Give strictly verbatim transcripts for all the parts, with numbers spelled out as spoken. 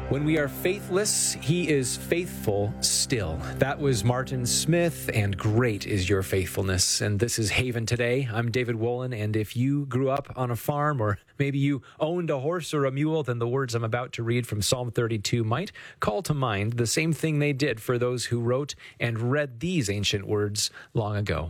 When we are faithless, he is faithful still. That was Martin Smith, and great is your faithfulness. And this is Haven Today. I'm David Wolin, and if you grew up on a farm, or maybe you owned a horse or a mule, then the words I'm about to read from Psalm thirty-two might call to mind the same thing they did for those who wrote and read these ancient words long ago.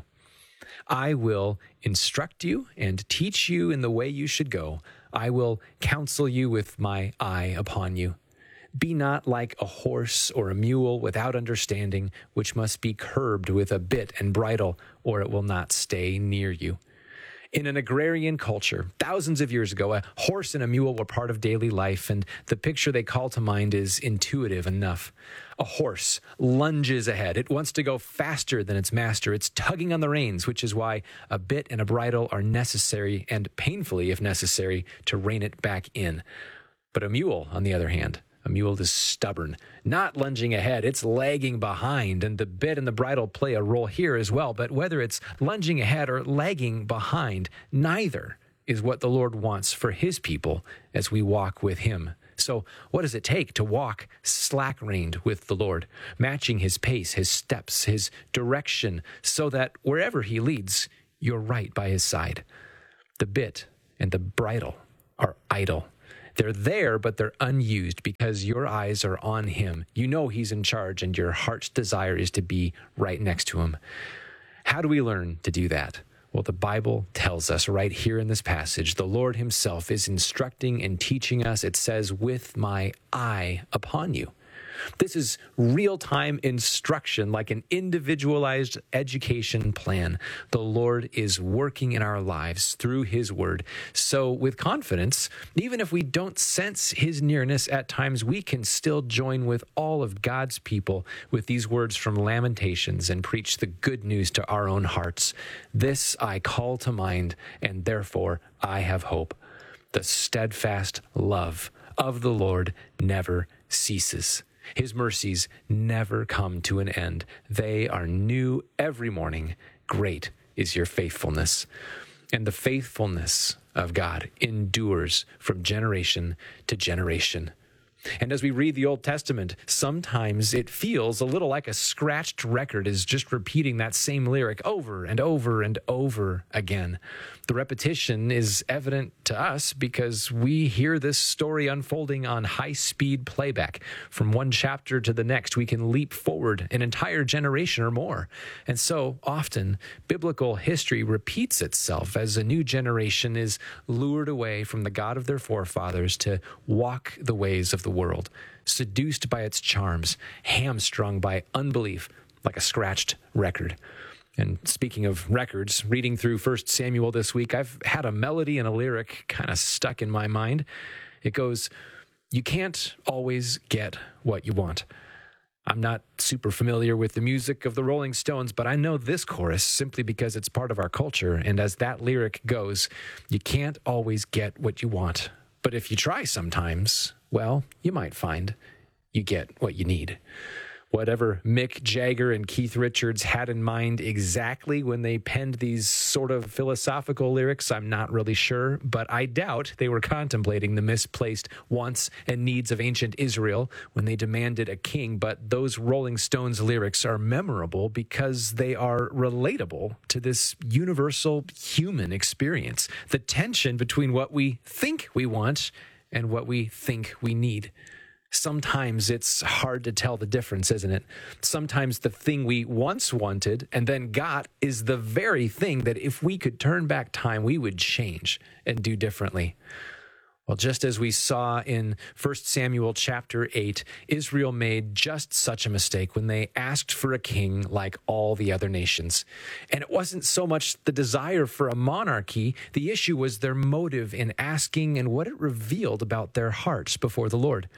I will instruct you and teach you in the way you should go. I will counsel you with my eye upon you. Be not like a horse or a mule without understanding, which must be curbed with a bit and bridle, or it will not stay near you. In an agrarian culture, thousands of years ago, a horse and a mule were part of daily life, and the picture they call to mind is intuitive enough. A horse lunges ahead. It wants to go faster than its master. It's tugging on the reins, which is why a bit and a bridle are necessary, and painfully, if necessary, to rein it back in. But a mule, on the other hand, a mule is stubborn, not lunging ahead, it's lagging behind, and the bit and the bridle play a role here as well. But whether it's lunging ahead or lagging behind, neither is what the Lord wants for his people as we walk with him. So what does it take to walk slack-reined with the Lord, matching his pace, his steps, his direction, so that wherever he leads, you're right by his side? The bit and the bridle are idle. They're there, but they're unused because your eyes are on him. You know he's in charge, and your heart's desire is to be right next to him. How do we learn to do that? Well, the Bible tells us right here in this passage, the Lord himself is instructing and teaching us. It says, with my eye upon you. This is real-time instruction, like an individualized education plan. The Lord is working in our lives through his word. So with confidence, even if we don't sense his nearness at times, we can still join with all of God's people with these words from Lamentations and preach the good news to our own hearts. This I call to mind, and therefore I have hope. The steadfast love of the Lord never ceases. His mercies never come to an end. They are new every morning. Great is your faithfulness. And the faithfulness of God endures from generation to generation. And as we read the Old Testament, sometimes it feels a little like a scratched record is just repeating that same lyric over and over and over again. The repetition is evident to us because we hear this story unfolding on high-speed playback. From one chapter to the next, we can leap forward an entire generation or more. And so often, biblical history repeats itself as a new generation is lured away from the God of their forefathers to walk the ways of the world, seduced by its charms, hamstrung by unbelief, like a scratched record. And speaking of records, reading through First Samuel this week, I've had a melody and a lyric kind of stuck in my mind. It goes, you can't always get what you want. I'm not super familiar with the music of the Rolling Stones, but I know this chorus simply because it's part of our culture. And as that lyric goes, you can't always get what you want. But if you try sometimes, well, you might find you get what you need. Whatever Mick Jagger and Keith Richards had in mind exactly when they penned these sort of philosophical lyrics, I'm not really sure, but I doubt they were contemplating the misplaced wants and needs of ancient Israel when they demanded a king. But those Rolling Stones lyrics are memorable because they are relatable to this universal human experience, the tension between what we think we want and what we think we need. Sometimes it's hard to tell the difference, isn't it? Sometimes the thing we once wanted and then got is the very thing that if we could turn back time, we would change and do differently. Well, just as we saw in First Samuel chapter eight, Israel made just such a mistake when they asked for a king like all the other nations. And it wasn't so much the desire for a monarchy. The issue was their motive in asking and what it revealed about their hearts before the Lord.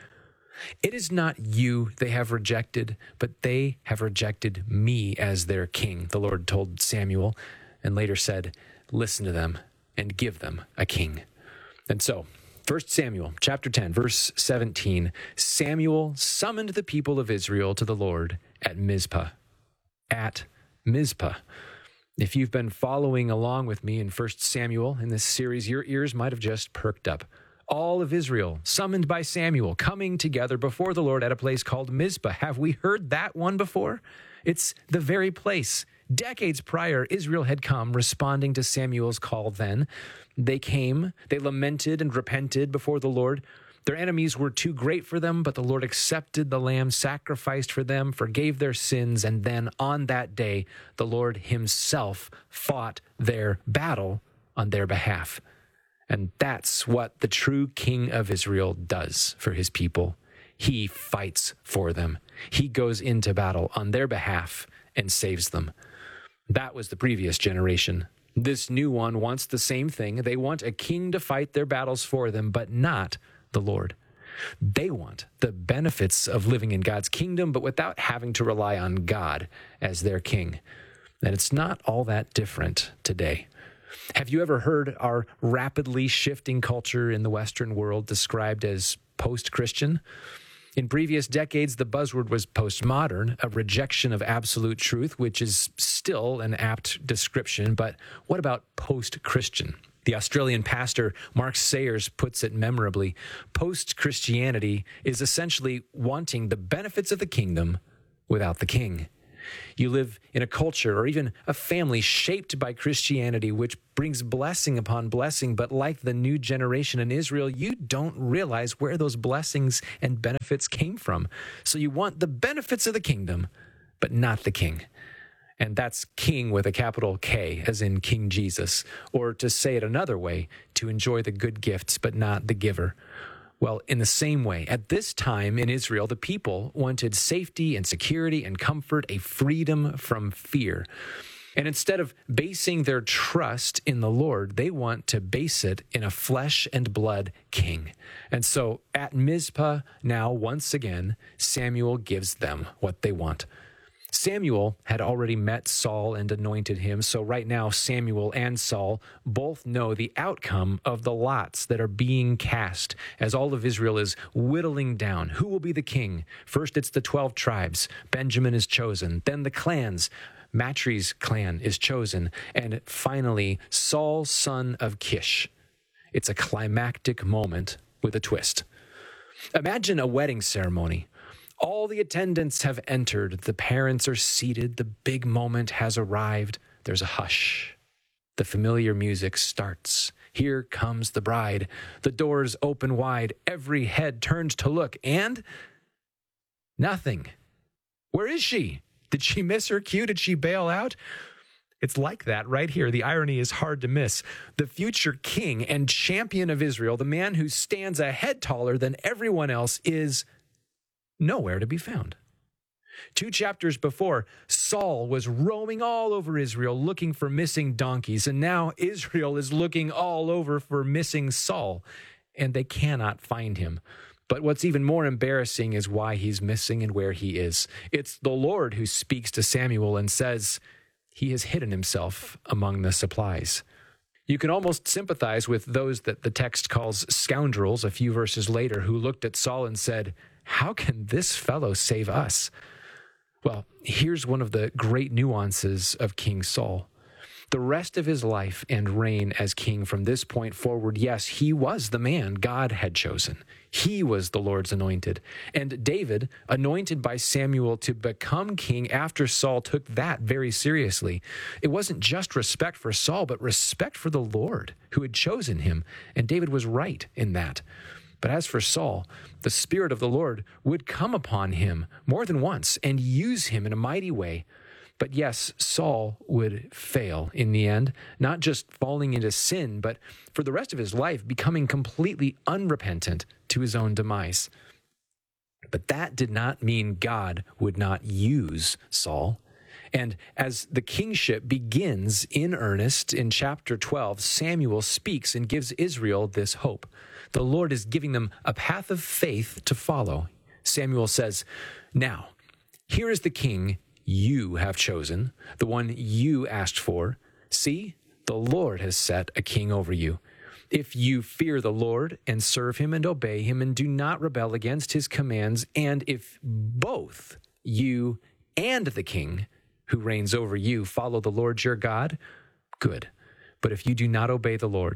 It is not you they have rejected, but they have rejected me as their king, the Lord told Samuel, and later said, listen to them and give them a king. And so, First Samuel chapter ten, verse seventeen, Samuel summoned the people of Israel to the Lord at Mizpah. At Mizpah. If you've been following along with me in First Samuel in this series, your ears might have just perked up. All of Israel, summoned by Samuel, coming together before the Lord at a place called Mizpah. Have we heard that one before? It's the very place. Decades prior, Israel had come responding to Samuel's call then. They came, they lamented and repented before the Lord. Their enemies were too great for them, but the Lord accepted the lamb sacrificed for them, forgave their sins, and then on that day, the Lord himself fought their battle on their behalf. And that's what the true King of Israel does for his people. He fights for them. He goes into battle on their behalf and saves them. That was the previous generation. This new one wants the same thing. They want a king to fight their battles for them, but not the Lord. They want the benefits of living in God's kingdom, but without having to rely on God as their king. And it's not all that different today. Have you ever heard our rapidly shifting culture in the Western world described as post-Christian? In previous decades, the buzzword was postmodern, a rejection of absolute truth, which is still an apt description. But what about post-Christian? The Australian pastor Mark Sayers puts it memorably. Post-Christianity is essentially wanting the benefits of the kingdom without the king. You live in a culture or even a family shaped by Christianity, which brings blessing upon blessing. But like the new generation in Israel, you don't realize where those blessings and benefits came from. So you want the benefits of the kingdom, but not the king. And that's king with a capital K, as in King Jesus. Or to say it another way, to enjoy the good gifts, but not the giver. Well, in the same way, at this time in Israel, the people wanted safety and security and comfort, a freedom from fear. And instead of basing their trust in the Lord, they want to base it in a flesh and blood king. And so at Mizpah, now once again, Samuel gives them what they want. Samuel had already met Saul and anointed him, so right now Samuel and Saul both know the outcome of the lots that are being cast as all of Israel is whittling down. Who will be the king? First, it's the twelve tribes. Benjamin is chosen. Then the clans. Matri's clan is chosen. And finally, Saul, son of Kish. It's a climactic moment with a twist. Imagine a wedding ceremony. All the attendants have entered. The parents are seated. The big moment has arrived. There's a hush. The familiar music starts. Here comes the bride. The doors open wide. Every head turns to look. And nothing. Where is she? Did she miss her cue? Did she bail out? It's like that right here. The irony is hard to miss. The future king and champion of Israel, the man who stands a head taller than everyone else, is nowhere to be found. Two chapters before, Saul was roaming all over Israel looking for missing donkeys, and now Israel is looking all over for missing Saul, and they cannot find him. But what's even more embarrassing is why he's missing and where he is. It's the Lord who speaks to Samuel and says he has hidden himself among the supplies. You can almost sympathize with those that the text calls scoundrels a few verses later, who looked at Saul and said, "How can this fellow save us?" Well, here's one of the great nuances of King Saul. The rest of his life and reign as king from this point forward, yes, he was the man God had chosen. He was the Lord's anointed. And David, anointed by Samuel to become king after Saul, took that very seriously. It wasn't just respect for Saul, but respect for the Lord who had chosen him. And David was right in that. But as for Saul, the Spirit of the Lord would come upon him more than once and use him in a mighty way. But yes, Saul would fail in the end, not just falling into sin, but for the rest of his life becoming completely unrepentant to his own demise. But that did not mean God would not use Saul. And as the kingship begins in earnest in chapter twelve, Samuel speaks and gives Israel this hope. The Lord is giving them a path of faith to follow. Samuel says, "Now, here is the king you have chosen, the one you asked for. See, the Lord has set a king over you. If you fear the Lord and serve him and obey him and do not rebel against his commands, and if both you and the king who reigns over you follow the Lord your God, good. But if you do not obey the Lord,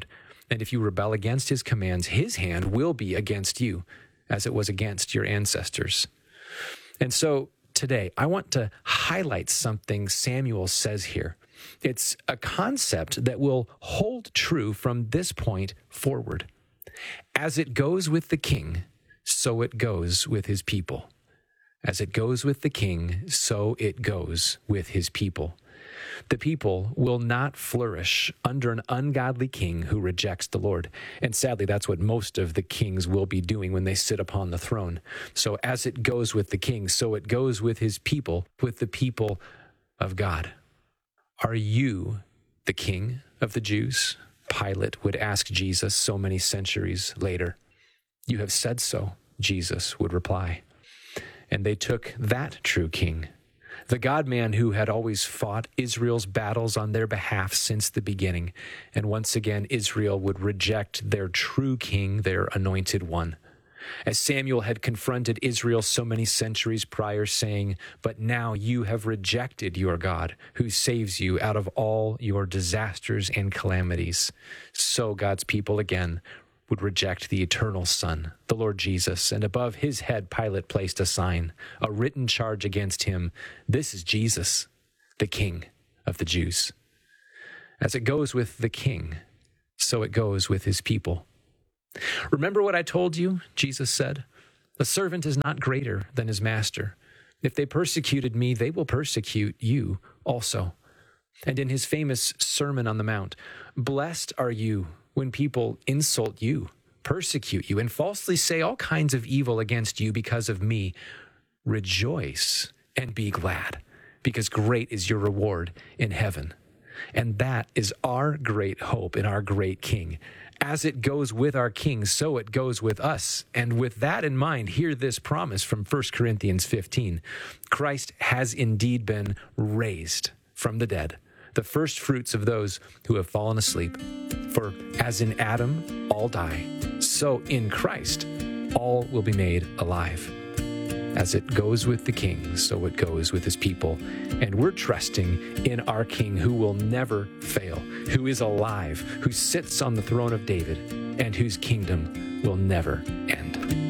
And if you rebel against his commands, his hand will be against you, as it was against your ancestors. And so today, I want to highlight something Samuel says here. It's a concept that will hold true from this point forward. As it goes with the king, so it goes with his people. As it goes with the king, so it goes with his people. The people will not flourish under an ungodly king who rejects the Lord. And sadly, that's what most of the kings will be doing when they sit upon the throne. So as it goes with the king, so it goes with his people, with the people of God. Are you the king of the Jews? Pilate would ask Jesus so many centuries later. You have said so, Jesus would reply. And they took that true king, the God-man who had always fought Israel's battles on their behalf since the beginning. And once again, Israel would reject their true king, their anointed one. As Samuel had confronted Israel so many centuries prior, saying, "But now you have rejected your God, who saves you out of all your disasters and calamities." So God's people again would reject the eternal Son, the Lord Jesus, and above his head Pilate placed a sign, a written charge against him. This is Jesus, the King of the Jews. As it goes with the king, so it goes with his people. Remember what I told you, Jesus said? The servant is not greater than his master. If they persecuted me, they will persecute you also. And in his famous Sermon on the Mount, blessed are you when people insult you, persecute you, and falsely say all kinds of evil against you because of me. Rejoice and be glad, because great is your reward in heaven. And that is our great hope in our great King. As it goes with our King, so it goes with us. And with that in mind, hear this promise from First Corinthians fifteen. Christ has indeed been raised from the dead, the first fruits of those who have fallen asleep. For as in Adam all die, so in Christ all will be made alive. As it goes with the king, so it goes with his people. And we're trusting in our King who will never fail, who is alive, who sits on the throne of David, and whose kingdom will never end.